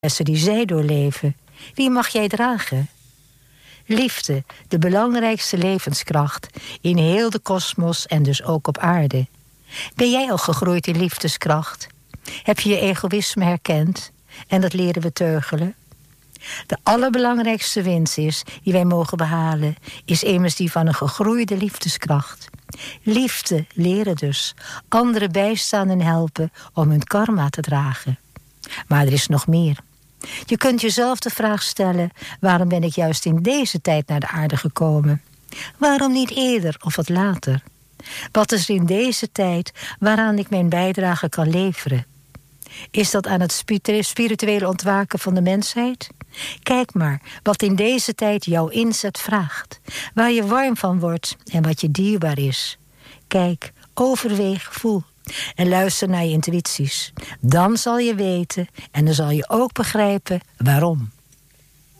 processen die zij doorleven. Wie mag jij dragen? Liefde, de belangrijkste levenskracht in heel de kosmos en dus ook op aarde. Ben jij al gegroeid in liefdeskracht? Heb je je egoïsme herkend en dat leren we teugelen? De allerbelangrijkste winst die wij mogen behalen, is immers die van een gegroeide liefdeskracht. Liefde leren dus, anderen bijstaan en helpen om hun karma te dragen. Maar er is nog meer. Je kunt jezelf de vraag stellen: waarom ben ik juist in deze tijd naar de aarde gekomen? Waarom niet eerder of wat later? Wat is er in deze tijd waaraan ik mijn bijdrage kan leveren? Is dat aan het spirituele ontwaken van de mensheid? Kijk maar wat in deze tijd jouw inzet vraagt. Waar je warm van wordt en wat je dierbaar is. Kijk, overweeg, voel. En luister naar je intuïties. Dan zal je weten en dan zal je ook begrijpen waarom.